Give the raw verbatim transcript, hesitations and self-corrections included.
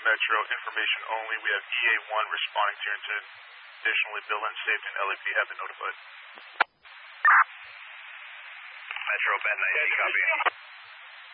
Metro, information only. We have E A one responding to your incident. Additionally, Bill and Safety and L A P have been notified. Metro, Ben ninety, copy.